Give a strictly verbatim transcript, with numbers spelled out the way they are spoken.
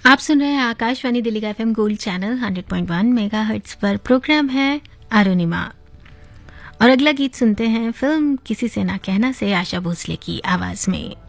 आप सुन रहे हैं आकाशवाणी दिल्ली का FM gold channel hundred point one megahertz पर। प्रोग्राम है अरुणिमा और अगला गीत सुनते हैं फिल्म किसी से ना कहना से आशा भोसले की आवाज में।